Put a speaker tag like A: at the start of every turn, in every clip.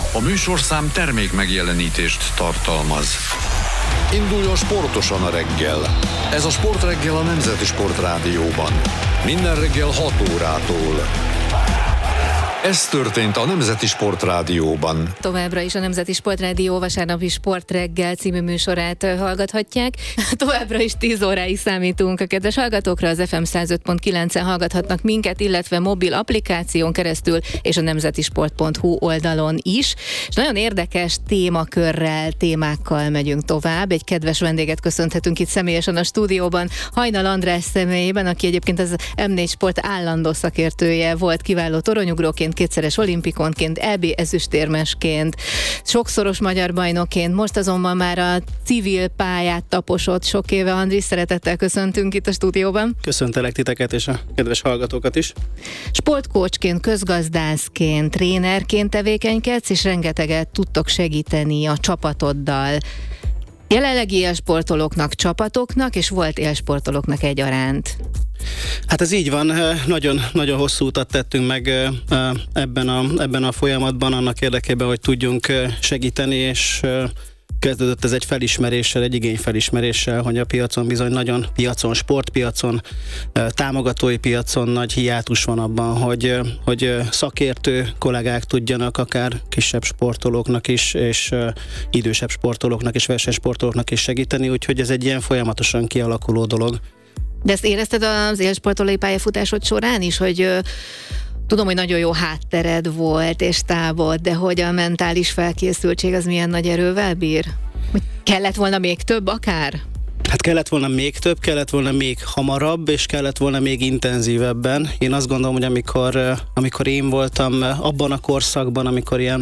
A: A műsorszám termék megjelenítést tartalmaz. Induljon sportosan a reggel. Ez a Sportreggel a Nemzeti Sportrádióban. Minden reggel 6 órától. Ez történt a Nemzeti Sportrádióban.
B: Továbbra is a Nemzeti Sportrádió vasárnapi Sportreggel című műsorát hallgathatják. Továbbra is 10 óráig számítunk a kedves hallgatókra, az FM 105.9-en hallgathatnak minket, illetve mobil applikáción keresztül, és a nemzetisport.hu oldalon is. És nagyon érdekes témákkal megyünk tovább. Egy kedves vendéget köszönhetünk itt személyesen a stúdióban, Hajnal András személyében, aki egyébként az M4 Sport állandó szakértője volt, kiváló toronyugróként, kétszeres olimpikonként, EB ezüstérmesként, sokszoros magyar bajnokként, most azonban már a civil pályát taposott sok éve. Andris, szeretettel köszöntünk itt a stúdióban.
C: Köszöntelek titeket és a kedves hallgatókat is.
B: Sportcoachként, közgazdászként, trénerként tevékenykedsz, és rengeteget tudtok segíteni a csapatoddal. Jelenlegi élsportolóknak, csapatoknak, és volt élsportolóknak egyaránt.
C: Hát ez így van, nagyon hosszú utat tettünk meg ebben a folyamatban, annak érdekében, hogy tudjunk segíteni, és kezdődött ez egy felismeréssel, egy igényfelismeréssel, hogy a piacon bizony sportpiacon, támogatói piacon nagy hiátus van abban, hogy szakértő kollégák tudjanak akár kisebb sportolóknak is, és idősebb sportolóknak és versenysportolóknak is segíteni, úgyhogy ez egy ilyen folyamatosan kialakuló dolog.
B: De ezt érezted az élsportolói pályafutásod során is, hogy tudom, hogy nagyon jó háttered volt és tábod, de hogy a mentális felkészültség az milyen nagy erővel bír? Hogy kellett volna még több akár?
C: Hát kellett volna még több, kellett volna még hamarabb, és kellett volna még intenzívebben. Én azt gondolom, hogy amikor én voltam abban a korszakban, amikor ilyen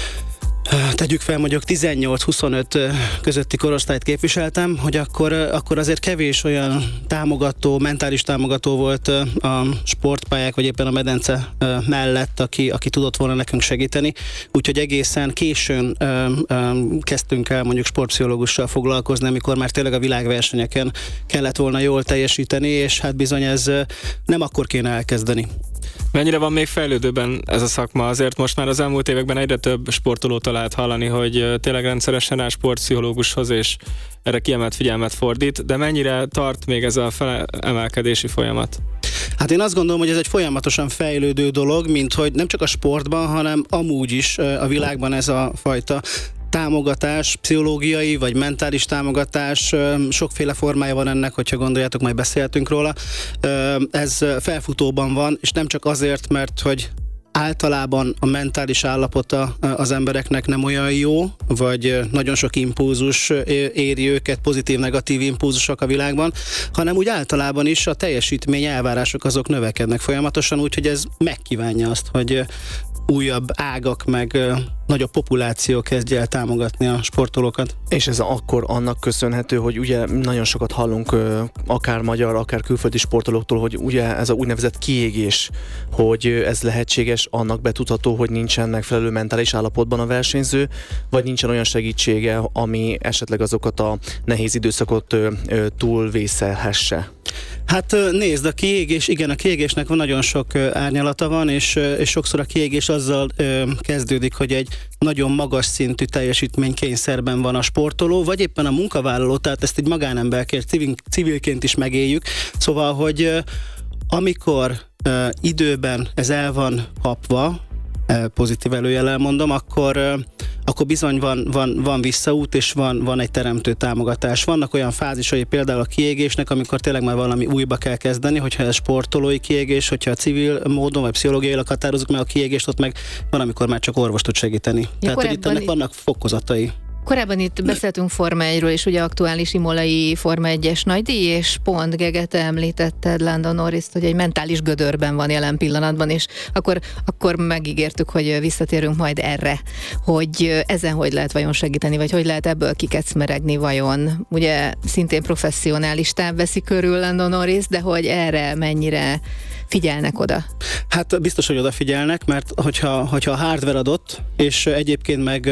C: tegyük fel, mondjuk 18-25 közötti korosztályt képviseltem, hogy akkor azért kevés olyan mentális támogató volt a sportpályák, vagy éppen a medence mellett, aki tudott volna nekünk segíteni. Úgyhogy egészen későn kezdtünk el mondjuk sportpszichológussal foglalkozni, amikor már tényleg a világversenyeken kellett volna jól teljesíteni, és hát bizony ez nem akkor kéne elkezdeni.
D: Mennyire van még fejlődőben ez a szakma? Azért most már az elmúlt években egyre több sportolótól lehet hallani, hogy tényleg rendszeresen áll sportpszichológushoz, és erre kiemelt figyelmet fordít, de mennyire tart még ez a felemelkedési folyamat?
C: Hát én azt gondolom, hogy ez egy folyamatosan fejlődő dolog, mint hogy nem csak a sportban, hanem amúgy is a világban ez a fajta támogatás, pszichológiai vagy mentális támogatás, sokféle formája van ennek, hogyha gondoljátok, majd beszéltünk róla. Ez felfutóban van, és nem csak azért, mert hogy általában a mentális állapota az embereknek nem olyan jó, vagy nagyon sok impulzus éri őket, pozitív-negatív impulzusok a világban, hanem úgy általában is a teljesítmény elvárások azok növekednek folyamatosan, úgyhogy ez megkívánja azt, hogy újabb ágak, meg nagyobb populáció kezdje el támogatni a sportolókat.
E: És ez akkor annak köszönhető, hogy ugye nagyon sokat hallunk akár magyar, akár külföldi sportolóktól, hogy ugye ez a úgynevezett kiégés, hogy ez lehetséges, annak betudható, hogy nincsen megfelelő mentális állapotban a versenyző, vagy nincsen olyan segítsége, ami esetleg azokat a nehéz időszakot túlvészelhesse.
C: Hát nézd, a kiégésnek van nagyon sok árnyalata van, és sokszor a kiégés azzal kezdődik, hogy egy nagyon magas szintű teljesítménykényszerben van a sportoló, vagy éppen a munkavállaló, tehát ezt egy magánemberként, civilként is megéljük. Szóval, hogy amikor időben ez el van kapva, pozitív előjellel mondom, akkor bizony van visszaút, és van egy teremtő támogatás. Vannak olyan fázisai például a kiégésnek, amikor tényleg már valami újba kell kezdeni, hogyha ez sportolói kiégés, hogyha civil módon vagy pszichológiailag határozunk meg a kiégést, ott meg van, amikor már csak orvos tud segíteni. Tehát, hogy itt ennek vannak fokozatai.
B: Korábban itt beszéltünk Forma 1-ről, és ugye aktuális imolai Forma 1-es nagydíj, és pont Gegete említetted Lando Norrist, hogy egy mentális gödörben van jelen pillanatban, és akkor megígértük, hogy visszatérünk majd erre, hogy ezen hogy lehet vajon segíteni, vagy hogy lehet ebből kikecmeregni vajon. Ugye szintén professzionális táv veszi körül Lando Norris, de hogy erre mennyire figyelnek oda?
C: Hát biztos, hogy odafigyelnek, mert hogyha a hardware adott, és egyébként meg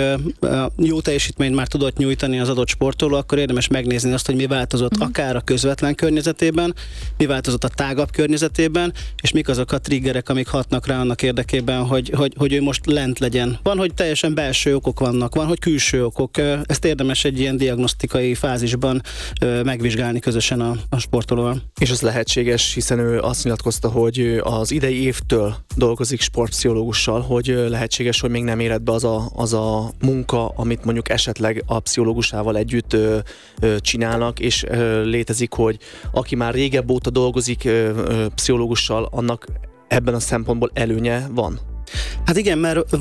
C: jó teljesítményt már tudott nyújtani az adott sportoló, akkor érdemes megnézni azt, hogy mi változott akár a közvetlen környezetében, mi változott a tágabb környezetében, és mik azok a triggerek, amik hatnak rá annak érdekében, hogy ő most lent legyen. Van, hogy teljesen belső okok vannak, van, hogy külső okok. Ezt érdemes egy ilyen diagnosztikai fázisban megvizsgálni közösen a sportolóval.
E: És az lehetséges, hiszen ő azt nyilatkozta, hogy az idei évtől dolgozik sportpszichológussal, hogy lehetséges, hogy még nem érett be az a munka, amit mondjuk esetleg a pszichológusával együtt csinálnak, és létezik, hogy aki már régebb óta dolgozik pszichológussal, annak ebben a szempontból előnye van.
C: Hát igen, mert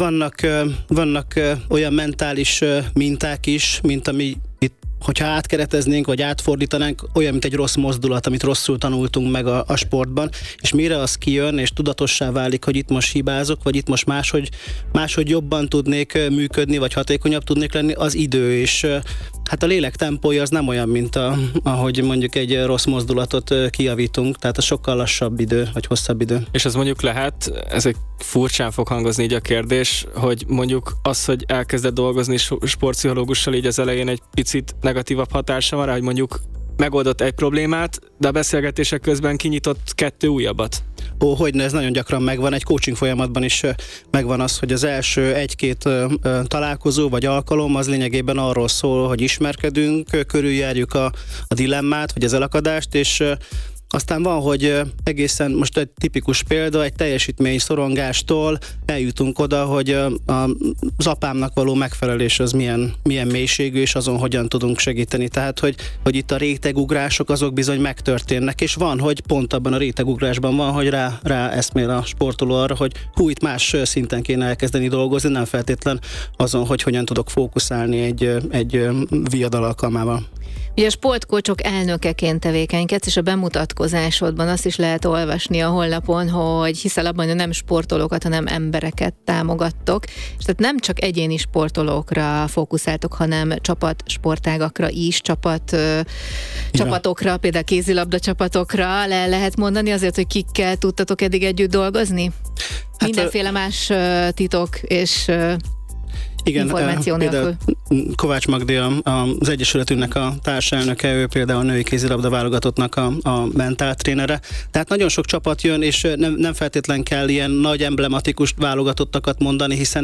C: vannak olyan mentális minták is, mint ami itt, hogyha átkereteznénk, vagy átfordítanánk, olyan, mint egy rossz mozdulat, amit rosszul tanultunk meg a sportban, és mire az kijön, és tudatossá válik, hogy itt most hibázok, vagy itt most máshogy jobban tudnék működni, vagy hatékonyabb tudnék lenni, az idő, és hát a lélek tempója az nem olyan, mint ahogy mondjuk egy rossz mozdulatot kijavítunk, tehát a sokkal lassabb idő, vagy hosszabb idő.
D: És ez mondjuk lehet, ez egy furcsán fog hangozni így a kérdés, hogy mondjuk az, hogy elkezdett dolgozni sportpszichológussal, így az elején egy picit negatívabb hatása van rá, hogy mondjuk megoldott egy problémát, de a beszélgetések közben kinyitott 2 újabbat.
C: Hogyne, ez nagyon gyakran megvan, egy coaching folyamatban is megvan az, hogy az első 1-2 találkozó vagy alkalom az lényegében arról szól, hogy ismerkedünk, körüljárjuk a dilemmát, vagy az elakadást, és aztán van, hogy egészen most egy tipikus példa, egy teljesítmény szorongástól eljutunk oda, hogy az apámnak való megfelelés az milyen mélységű, és azon hogyan tudunk segíteni. Tehát, hogy itt a rétegugrások azok bizony megtörténnek, és van, hogy pont abban a rétegugrásban van, hogy rá eszmél a sportoló arra, hogy itt más szinten kéne elkezdeni dolgozni, nem feltétlen azon, hogy hogyan tudok fókuszálni egy viadal alkalmával.
B: Ugye a sportcoachok elnökeként tevékenykedsz, és a bemutatkozásodban azt is lehet olvasni a honlapon, hogy hiszel abban, hogy nem sportolókat, hanem embereket támogattok, és tehát nem csak egyéni sportolókra fókuszáltok, hanem csapatsportágakra is, csapatokra, például kézilabda csapatokra lehet mondani azért, hogy kikkel tudtatok eddig együtt dolgozni? Mindenféle más titok és információ nélkül.
C: Kovács Magdi az Egyesületünknek a társelnöke, ő például a női kézilabda válogatottnak a mentáltrénere. Tehát nagyon sok csapat jön, és nem feltétlen kell ilyen nagy emblematikus válogatottakat mondani, hiszen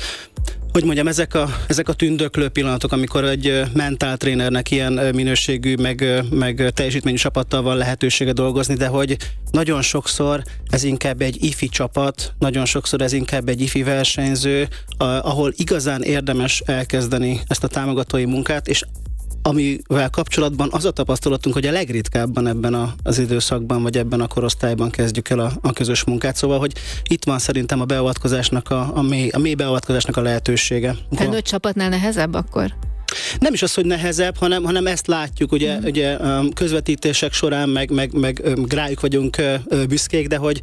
C: ezek a tündöklő pillanatok, amikor egy mentáltrénernek ilyen minőségű, meg teljesítményű csapattal van lehetősége dolgozni, de hogy nagyon sokszor ez inkább egy ifi csapat, nagyon sokszor ez inkább egy ifi versenyző, ahol igazán érdemes elkezdeni ezt a támogatói munkát, és amivel kapcsolatban az a tapasztalatunk, hogy a legritkábban ebben az időszakban, vagy ebben a korosztályban kezdjük el a közös munkát. Szóval, hogy itt van szerintem a beavatkozásnak, a mély beavatkozásnak a lehetősége.
B: Felnőtt csapatnál nehezebb akkor?
C: Nem is az, hogy nehezebb, hanem ezt látjuk, ugye közvetítések során, meg rájuk vagyunk büszkék, de hogy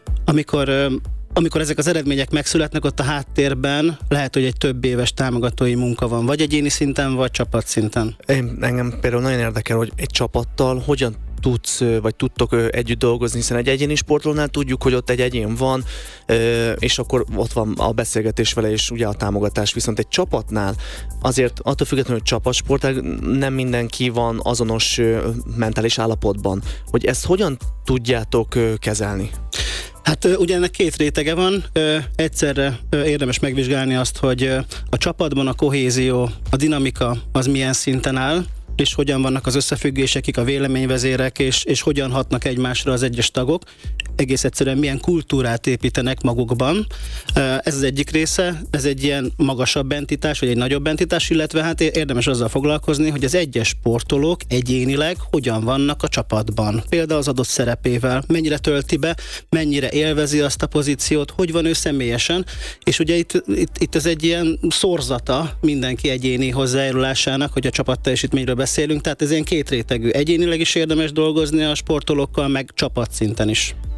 C: amikor ezek az eredmények megszületnek, ott a háttérben lehet, hogy egy több éves támogatói munka van, vagy egyéni szinten, vagy csapatszinten.
E: Engem például nagyon érdekel, hogy egy csapattal hogyan tudtok együtt dolgozni, hiszen egy egyéni sportolónál tudjuk, hogy ott egy egyén van, és akkor ott van a beszélgetés vele, és ugye a támogatás, viszont egy csapatnál azért attól függetlenül, hogy csapatsport, nem mindenki van azonos mentális állapotban. Hogy ezt hogyan tudjátok kezelni?
C: Hát ugye ennek 2 rétege van, egyszerre érdemes megvizsgálni azt, hogy a csapatban a kohézió, a dinamika az milyen szinten áll, és hogyan vannak az összefüggések, a véleményvezérek, és hogyan hatnak egymásra az egyes tagok. Egész egyszerűen milyen kultúrát építenek magukban. Ez az egyik része, ez egy ilyen magasabb entitás, vagy egy nagyobb entitás, illetve hát érdemes azzal foglalkozni, hogy az egyes sportolók egyénileg hogyan vannak a csapatban. Például az adott szerepével, mennyire tölti be, mennyire élvezi azt a pozíciót, hogy van ő személyesen, és ugye itt ez egy ilyen szorzata mindenki egyéni hozzájárulásának, hogy a csapat teljesítményről beszélünk, tehát ez ilyen 2 rétegű. Egyénileg is érdemes dolgozni a sportolókkal, meg csapatszinten is.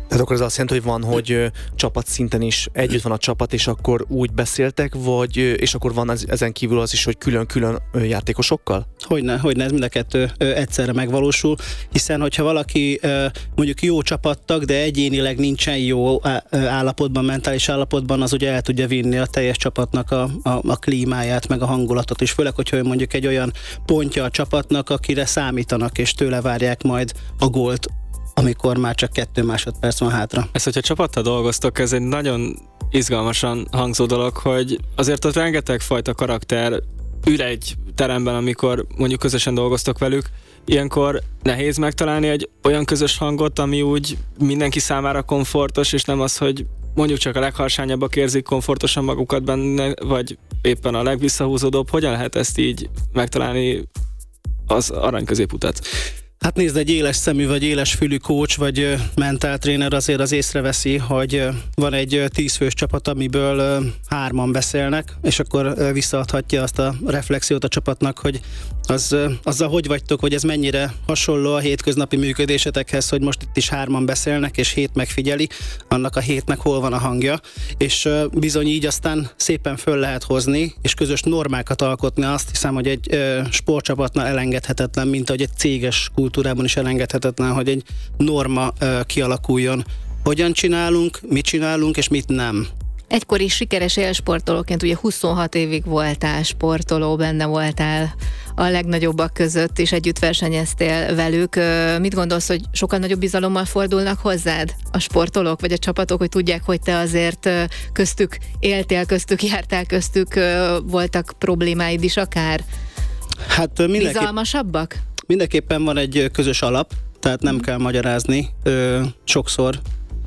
E: Tehát akkor ez azt jelenti, hogy van, hogy csapatszinten is együtt van a csapat, és akkor úgy beszéltek, vagy és akkor van ezen kívül az is, hogy külön-külön játékosokkal?
C: Hogyne, ez mind a kettő egyszerre megvalósul, hiszen hogyha valaki mondjuk jó csapattag, de egyénileg nincsen jó állapotban, mentális állapotban, az ugye el tudja vinni a teljes csapatnak a klímáját, meg a hangulatot is, főleg, hogyha mondjuk egy olyan pontja a csapatnak, akire számítanak, és tőle várják majd a gólt, amikor már csak 2 másodperc van hátra.
D: Ez, hogyha csapattal dolgoztok, ez egy nagyon izgalmasan hangzó dolog, hogy azért ott rengeteg fajta karakter ül egy teremben, amikor mondjuk közösen dolgoztok velük. Ilyenkor nehéz megtalálni egy olyan közös hangot, ami úgy mindenki számára komfortos, és nem az, hogy mondjuk csak a legharsányabbak érzik komfortosan magukat benne, vagy éppen a legvisszahúzódóbb. Hogyan lehet ezt így megtalálni, az arany középutat?
C: Hát nézd, egy éles szemű, vagy éles fülű coach, vagy mentáltréner azért az észreveszi, hogy van egy 10 fős csapat, amiből 3-an beszélnek, és akkor visszaadhatja azt a reflexiót a csapatnak, hogy azzal hogy vagytok, hogy ez mennyire hasonló a hétköznapi működésetekhez, hogy most itt is 3-an beszélnek, és 7 megfigyeli, annak a 7-nek hol van a hangja, és bizony így aztán szépen föl lehet hozni, és közös normákat alkotni. Azt hiszem, hogy egy sportcsapatnál elengedhetetlen, mint ahogy egy céges kultúrában is elengedhetetlen, hogy egy norma kialakuljon. Hogyan csinálunk, mit csinálunk, és mit nem.
B: Egykori sikeres élsportolóként ugye 26 évig voltál sportoló, benne voltál a legnagyobbak között, és együtt versenyeztél velük. Mit gondolsz, hogy sokkal nagyobb bizalommal fordulnak hozzád a sportolók, vagy a csapatok, hogy tudják, hogy te azért köztük éltél, köztük jártál, köztük voltak problémáid is akár?
C: Hát
B: bizalmasabbak?
C: Mindenképpen van egy közös alap, tehát nem kell magyarázni sokszor,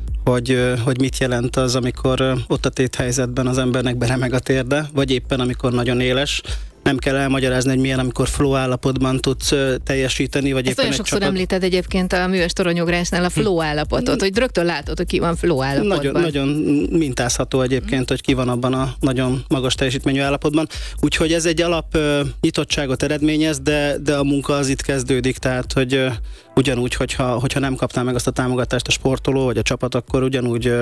C: hogy mit jelent az, amikor ott a téthelyzetben az embernek beremeg a térde, vagy éppen amikor nagyon éles. Nem kell elmagyarázni, hogy milyen, amikor flow állapotban tudsz teljesíteni, vagy
B: ezt
C: éppen
B: olyan
C: egy
B: sokszor
C: csapat...
B: említed egyébként a műves toronyugrásnál a flow állapotot, hogy rögtön látod, hogy ki van flow állapotban.
C: Nagyon mintázható egyébként, hogy ki van abban a nagyon magas teljesítményű állapotban. Úgyhogy ez egy alap nyitottságot eredményez, de a munka az itt kezdődik, tehát hogy ugyanúgy, hogyha nem kaptál meg azt a támogatást a sportoló, vagy a csapat, akkor ugyanúgy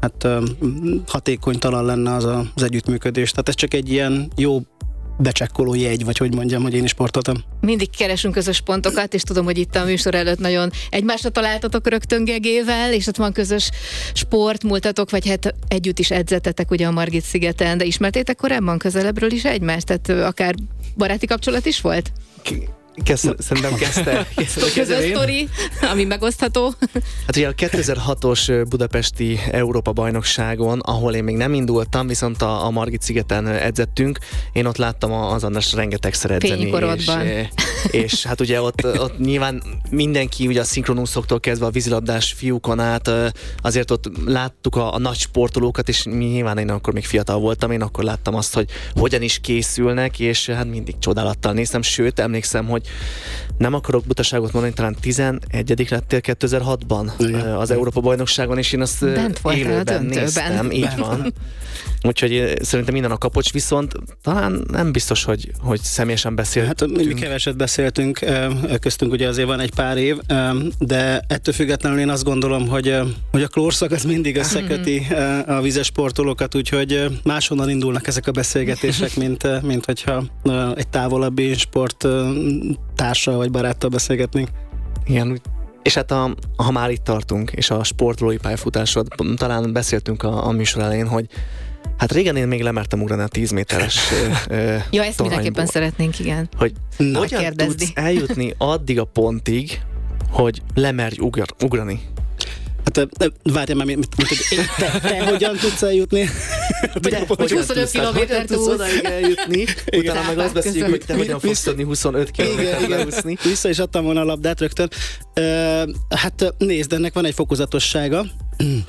C: hatékonytalan lenne az együttműködés. Tehát ez csak egy ilyen jó becsekkoló jegy, vagy hogy mondjam, hogy én is sportoltam.
B: Mindig keresünk közös pontokat, és tudom, hogy itt a műsor előtt nagyon egymásra találtatok rögtön Gegével, és ott van közös sport, múltatok, vagy hát együtt is edzettetek ugye a Margit-szigeten, de ismertétek korábban közelebbről is egymást? Tehát akár baráti kapcsolat is volt?
E: Szerintem kezdte
B: közös sztori, ami megosztható.
E: Hát ugye a 2006-os budapesti Európa-bajnokságon, ahol én még nem indultam, viszont a Margit-szigeten edzettünk, én ott láttam az András rengetegszer edzeni. És hát ugye ott nyilván mindenki, ugye a szinkronúszoktól kezdve a vízilabdás fiúkon át, azért ott láttuk a nagy sportolókat, és nyilván én akkor még fiatal voltam, én akkor láttam azt, hogy hogyan is készülnek, és hát mindig csodálattal néztem, sőt, emlékszem, hogy nem akarok butaságot mondani, talán 11. lettél 2006-ban az Európa-bajnokságon, és én azt élőben néztem, így van. Úgyhogy szerintem innen a kapocs, viszont talán nem biztos, hogy személyesen beszéltünk.
C: Hát mi keveset beszéltünk, köztünk ugye azért van egy pár év, de ettől függetlenül én azt gondolom, hogy a klórszak az mindig összeköti a vízes sportolókat, úgyhogy máshonnan indulnak ezek a beszélgetések, mint hogyha egy távolabbi sport társal vagy baráttal beszélgetnénk.
E: Igen, és hát ha már itt tartunk, és a sportolói pályafutásod, talán beszéltünk a műsor elején, hogy hát régen én még lemertem ugrani a 10 méteres
B: ja, ezt mindenképpen szeretnénk, igen.
E: Hogy hogyan tudsz eljutni addig a pontig, hogy lemerj ugrani?
C: Hát várjál már, te hogyan tudsz eljutni?
B: Hogy 25 kilométert tudsz
E: odaig eljutni, utána meg azt beszéljük, hogy te hogyan fogsz tudni 25 kilométert leúszni.
C: Vissza is adtam volna a labdát rögtön. Hát nézd, ennek van egy fokozatossága.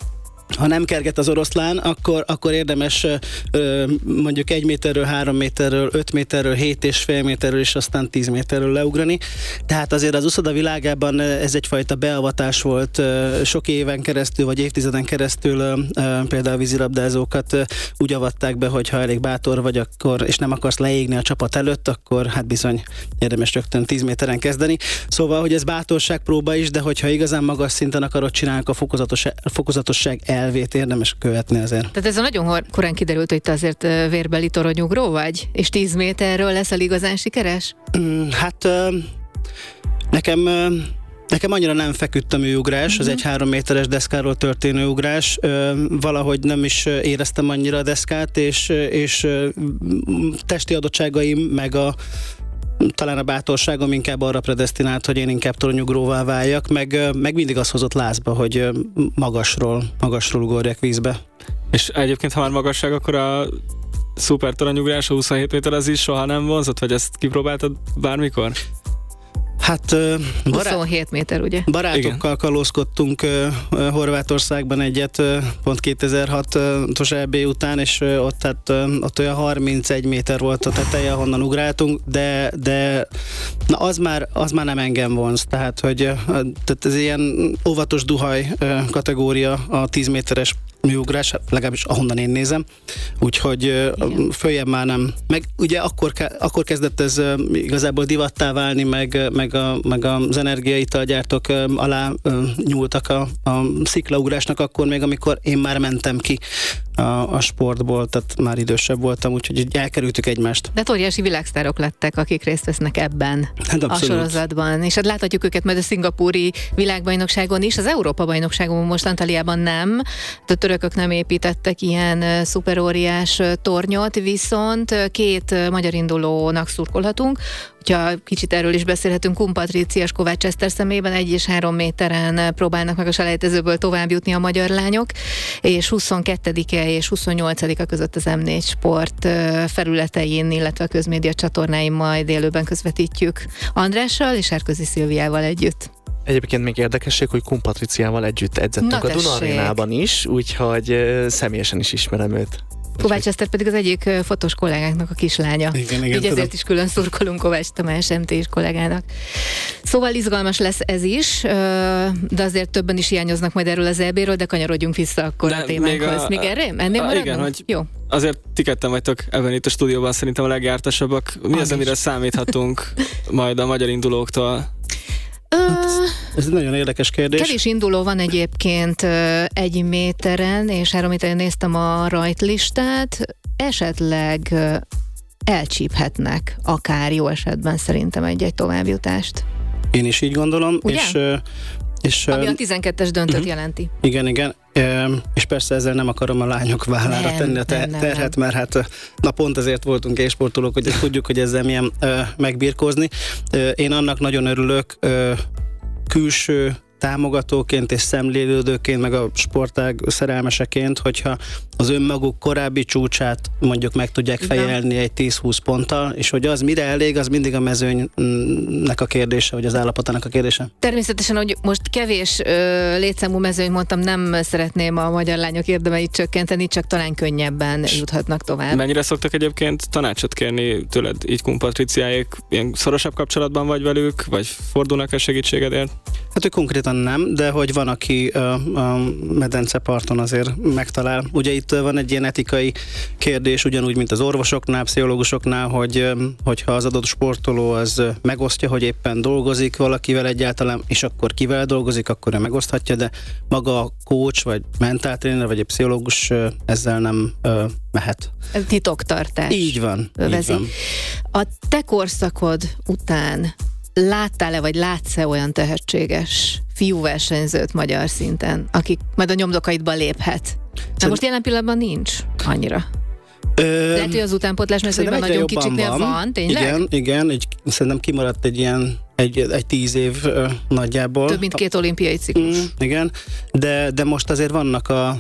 C: ha nem kerget az oroszlán, akkor érdemes mondjuk 1 méterről, 3 méterről, 5 méterről, 7,5 méterről és aztán 10 méterről leugrani. Tehát azért az úszoda világában ez egyfajta beavatás volt sok éven keresztül, vagy évtizeden keresztül, például a vízilabdázókat úgy avatták be, hogy ha elég bátor vagy, akkor, és nem akarsz leégni a csapat előtt, akkor hát bizony érdemes rögtön 10 méteren kezdeni. Szóval, hogy ez bátorságpróba is, de hogyha igazán magas szinten akarod csinálni, a fokozatosság elvét érdemes követni azért. Tehát
B: ez a nagyon korán kiderült, hogy te azért vérbeli toronyugró vagy, és 10 méterről leszel igazán sikeres?
C: Hát nekem annyira nem feküdt a műugrás, az egy 3 méteres deszkáról történő ugrás. Valahogy nem is éreztem annyira a deszkát, és testi adottságaim, meg talán a bátorságom inkább arra predesztinált, hogy én inkább toronyugróvá váljak, meg mindig az hozott lázba, hogy magasról ugorjak vízbe.
D: És egyébként, ha már magasság, akkor a szuper toronyugrás, a 27 méter az is soha nem vonzott, vagy ezt kipróbáltad bármikor?
B: Hát 27 méter, ugye?
C: Barátokkal kalózkodtunk Horvátországban egyet, pont 2006-os EB után, és ott olyan 31 méter volt a teteje, ahonnan ugráltunk, de na az már nem engem vonz, tehát ez ilyen óvatos duhaj kategória a 10 méteres műugrás, legalábbis ahonnan én nézem, úgyhogy följebb már nem. Meg ugye akkor kezdett ez igazából divattá válni, meg az energiaitalgyártók alá nyúltak a sziklaugrásnak akkor még, amikor én már mentem ki a sportból, tehát már idősebb voltam, úgyhogy elkerültük egymást.
B: De óriási világsztárok lettek, akik részt vesznek ebben a sorozatban. És hát láthatjuk őket majd a szingapúri világbajnokságon is, az Európa-bajnokságon most Antaliában nem, a törökök nem építettek ilyen szuperóriás tornyot, viszont 2 magyar indulónak szurkolhatunk. Ha kicsit erről is beszélhetünk, Kun Patricia és Kovács Eszter szemében 1 és 3 méteren próbálnak meg a selejtezőből tovább jutni a magyar lányok, és 22-e és 28-a között az M4 Sport felületein, illetve a közmédia csatornáin majd élőben közvetítjük Andrással és Sárközi Szilviával együtt.
E: Egyébként még érdekesség, hogy Kun Patriciával együtt edzettünk a Duna Arénában is, úgyhogy személyesen is ismerem őt.
B: Kovács Eszter pedig az egyik fotós kollégánknak a kislánya.
C: Igen,
B: így ezért is külön szurkolunk Kovács Tamás MT-s kollégának. Szóval izgalmas lesz ez is, de azért többen is hiányoznak majd erről az EB-ről, de kanyarodjunk vissza akkor a témánkhoz. Még erre? Ennél maradunk?
D: Igen, hogy
B: jó.
D: Azért ti ketten vagytok ebben itt a stúdióban szerintem a legjártasabbak. Mi az, amire számíthatunk majd a magyar indulóktól?
C: Ez egy nagyon érdekes kérdés.
B: Kevés induló van egyébként 1 méteren, és 3 méteren néztem a rajtlistát, esetleg elcsíphetnek akár jó esetben szerintem egy továbbjutást.
C: Én is így gondolom. És
B: ami a 12-es döntőt jelenti.
C: Igen. És persze ezzel nem akarom a lányok vállára tenni a terhet, mert hát pont ezért voltunk e-sportolók, hogy tudjuk, hogy ezzel milyen megbirkózni. Én annak nagyon örülök, külső támogatóként és szemlélődőként, meg a sportág szerelmeseként, hogyha az önmaguk korábbi csúcsát mondjuk meg tudják fejelni egy 10-20 ponttal, és hogy az mire elég, az mindig a mezőnynek a kérdése, vagy az állapotának a kérdése.
B: Természetesen, hogy most kevés létszámú mezőny mondtam, nem szeretném a magyar lányok érdemeit csökkenteni, csak talán könnyebben juthatnak tovább.
D: Mennyire szoktak egyébként tanácsot kérni tőled, így Kun Patriciáék? Ilyen szorosabb kapcsolatban vagy velük, vagy fordulnak a segítségedért?
C: Hát ő konkrétan nem, de hogy van, aki a medenceparton azért megtalál. Ugye itt van egy ilyen etikai kérdés, ugyanúgy, mint az orvosoknál, pszichológusoknál, hogyha az adott sportoló az megosztja, hogy éppen dolgozik valakivel egyáltalán, és akkor kivel dolgozik, akkor ő megoszthatja, de maga a coach, vagy mentáltréner, vagy egy pszichológus ezzel nem mehet.
B: Ez titoktartás.
C: Így van.
B: A te korszakod után láttál-e, vagy látsz-e olyan tehetséges fiúversenyzőt magyar szinten, akik majd a nyomdokaidba léphet? De most jelen pillanatban nincs annyira. Lehet, hogy az utánpótlás mezőnyben nagyon kicsiknél van, tényleg?
C: Igen, szerintem kimaradt egy ilyen egy 10 év nagyjából.
B: Több mint 2 olimpiai ciklus.
C: Igen, de most azért vannak a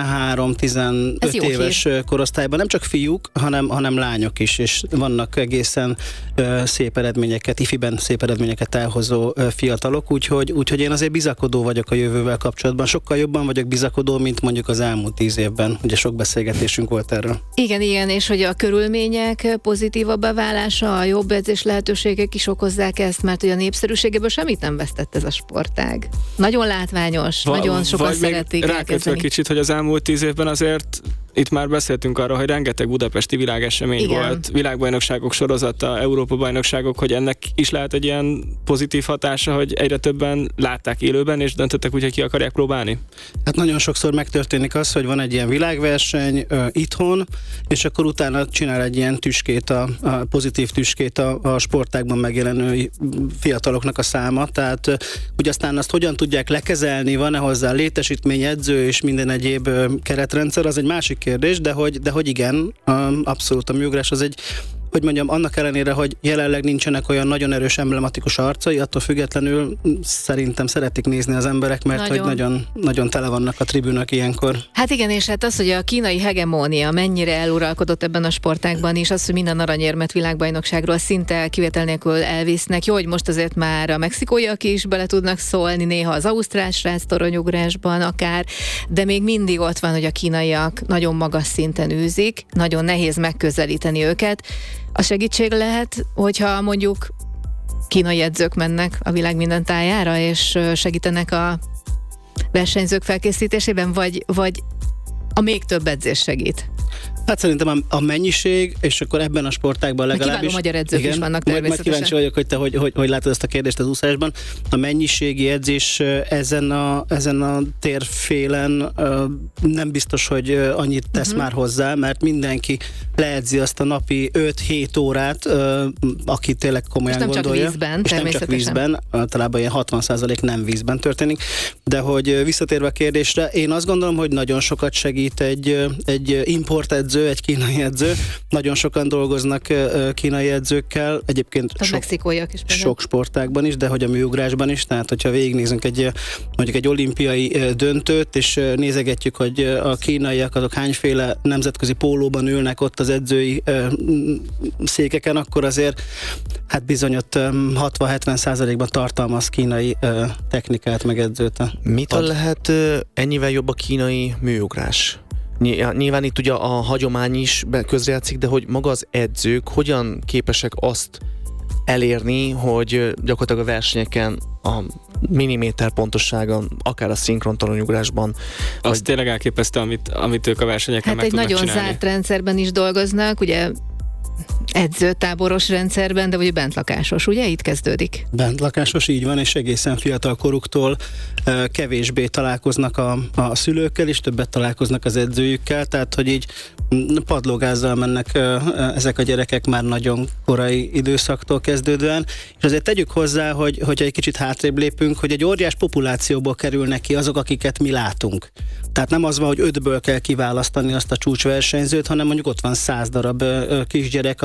C: 13-15 éves korosztályban nem csak fiúk, hanem lányok is, és vannak egészen szép eredményeket, ifiben szép eredményeket elhozó fiatalok, úgyhogy én azért bizakodó vagyok a jövővel kapcsolatban. Sokkal jobban vagyok bizakodó, mint mondjuk az elmúlt 10 évben. Ugye sok beszélgetésünk volt erről.
B: Igen, és hogy a körülmények pozitívabb válása, a jobb edzés lehetőségek is okozzák ezt, mert ugye a népszerűségéből semmit nem vesztett ez a sportág. Nagyon látványos, nagyon sokan szeretik.
D: Rákötve kicsit, hogy az elmúlt 10 évben azért itt már beszéltünk arról, hogy rengeteg budapesti világesemény volt, világbajnokságok sorozata, Európa-bajnokságok, hogy ennek is lehet egy ilyen pozitív hatása, hogy egyre többen látták élőben, és döntöttek úgy, hogy ki akarják próbálni?
C: Hát nagyon sokszor megtörténik az, hogy van egy ilyen világverseny itthon, és akkor utána csinál egy ilyen tüskét, a pozitív tüskét a sportágban megjelenő fiataloknak a száma, tehát hogy aztán azt hogyan tudják lekezelni, van-e hozzá létesítmény, edző és minden egyéb keretrendszer, az egy másik kérdés, de hogy igen, abszolút a műugrás az egy, hogy mondjam, annak ellenére, hogy jelenleg nincsenek olyan nagyon erős emblematikus arcai, attól függetlenül szerintem szeretik nézni az emberek, mert hogy nagyon tele vannak a tribünök ilyenkor.
B: Hát igen, és hát az, hogy a kínai hegemónia mennyire eluralkodott ebben a sportágban is, az, hogy minden aranyérmet világbajnokságról szinte kivétel nélkül elvisznek. Jó, hogy most azért már a mexikóiak is bele tudnak szólni, néha az ausztrál srác toronyugrásban akár, de még mindig ott van, hogy a kínaiak nagyon magas szinten űzik, nagyon nehéz megközelíteni őket. A segítség lehet, hogyha mondjuk kínai edzők mennek a világ minden tájára, és segítenek a versenyzők felkészítésében, vagy a még több edzés segít?
C: Hát szerintem a mennyiség, és akkor ebben a sportágban legalábbis...
B: Kiváló magyar edzők is vannak természetesen.
C: Majd kíváncsi vagyok, hogy te hogy látod ezt a kérdést az úszásban. A mennyiségi edzés ezen a térfélen nem biztos, hogy annyit tesz már hozzá, mert mindenki leedzi azt a napi 5-7 órát, aki tényleg komolyan gondolja.
B: És nem csak vízben,
C: általában ilyen 60% nem vízben történik. De hogy visszatérve a kérdésre, én azt gondolom, hogy nagyon sokat segít egy import edző, egy kínai edző. Nagyon sokan dolgoznak kínai edzőkkel, egyébként sok sportágban is, de hogy a műugrásban is, tehát hogyha végignézünk mondjuk egy olimpiai döntőt, és nézegetjük, hogy a kínaiak azok hányféle nemzetközi pólóban ülnek ott az edzői székeken, akkor azért hát bizony ott 60-70%-ban tartalmaz kínai technikát, meg edzőt.
E: Mitől lehet ennyivel jobb a kínai műugrás? Nyilván itt ugye a hagyomány is közrejátszik, de hogy maga az edzők hogyan képesek azt elérni, hogy gyakorlatilag a versenyeken a milliméter pontosságon, akár a szinkron toronyugrásban.
D: Az tényleg elképesztő, amit ők a versenyeken meg tudnak csinálni.
B: Hát egy nagyon zárt rendszerben is dolgoznak, ugye edzőtáboros rendszerben, de vagy bentlakásos, ugye? Itt kezdődik.
C: Bentlakásos, így van, és egészen fiatal koruktól kevésbé találkoznak a szülőkkel, és többet találkoznak az edzőjükkel, tehát hogy így padlógázzal mennek ezek a gyerekek már nagyon korai időszaktól kezdődően, és azért tegyük hozzá, hogyha egy kicsit hátrébb lépünk, hogy egy óriás populációból kerülnek ki azok, akiket mi látunk. Tehát nem az van, hogy 5-ből kell kiválasztani azt a csúcsversenyzőt, hanem mondjuk ott van 100 darab kisgyerek,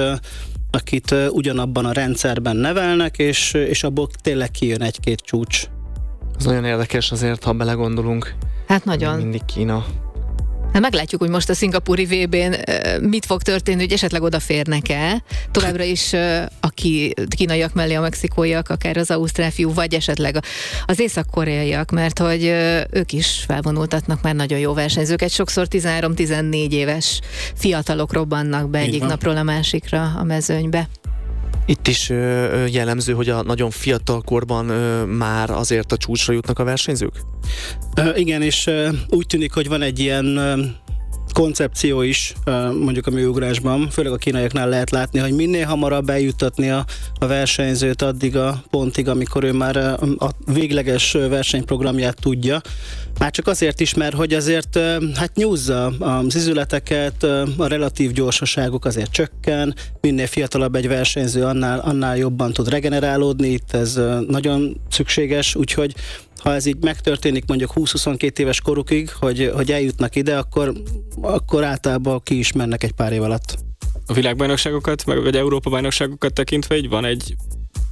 C: akit ugyanabban a rendszerben nevelnek, és abból tényleg kijön egy-két csúcs.
E: Ez nagyon érdekes azért, ha belegondolunk.
B: Hát nagyon.
E: Mindig Kína.
B: Hát meglátjuk, hogy most a szingapúri VB-n mit fog történni, hogy esetleg odaférnek-e. Továbbra is aki kínaiak mellé a mexikóiak, akár az ausztrál fiú, vagy esetleg az észak-koreaiak, mert hogy ők is felvonultatnak már nagyon jó versenyzőket. Sokszor 13-14 éves fiatalok robbannak be egyik napról a másikra a mezőnybe.
E: Itt is jellemző, hogy a nagyon fiatal korban már azért a csúcsra jutnak a versenyzők?
C: Igen, és úgy tűnik, hogy van egy ilyen koncepció is mondjuk a műugrásban, főleg a kínaiaknál lehet látni, hogy minél hamarabb eljuttatni a versenyzőt addig a pontig, amikor ő már a végleges versenyprogramját tudja. Már csak azért is, mert hogy azért hát nyúzza az izületeket, a relatív gyorsaságuk azért csökken, minél fiatalabb egy versenyző, annál jobban tud regenerálódni, itt ez nagyon szükséges, úgyhogy ha ez így megtörténik mondjuk 20-22 éves korukig, hogy eljutnak ide, akkor általában ki is mennek egy pár év alatt.
D: A világbajnokságokat, vagy Európa-bajnokságokat tekintve így van egy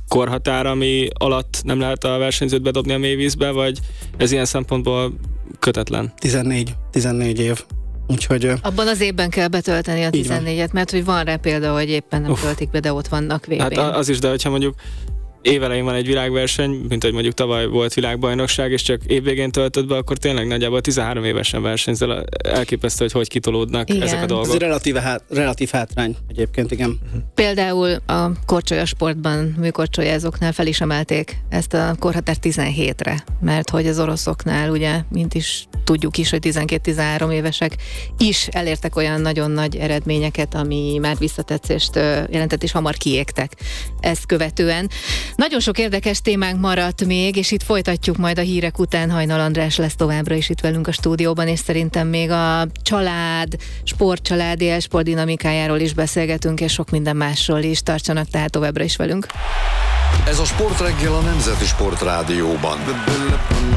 D: korhatár, ami alatt nem lehet a versenyzőt bedobni a mélyvízbe, vagy ez ilyen szempontból kötetlen?
C: 14 év. Úgyhogy,
B: abban az évben kell betölteni a 14-et, mert hogy van rá példa, hogy éppen nem töltik be, de ott vannak VB-n.
D: Hát az is, de hogyha mondjuk évelején van egy világverseny, mint hogy mondjuk tavaly volt világbajnokság, és csak évvégén töltött be, akkor tényleg nagyjából 13 évesen versenyzel. Elképesztő, hogy kitolódnak ezek a dolgok.
C: Ez relatív hátrány egyébként, igen.
B: Például a korcsolyasportban műkorcsolyázóknál fel is emelték ezt a korhatár 17-re, mert hogy az oroszoknál ugye, mint is tudjuk is, hogy 12-13 évesek is elértek olyan nagyon nagy eredményeket, ami már visszatetszést jelentett, és hamar kiégtek ezt követően. Nagyon sok érdekes témánk maradt még, és itt folytatjuk majd a hírek után. Hajnal András lesz továbbra is itt velünk a stúdióban, és szerintem még a család, sportcsalád, élsport dinamikájáról is beszélgetünk, és sok minden másról is. Tartsanak tehát továbbra is velünk.
A: Ez a Sportreggel a Nemzeti Sportrádióban.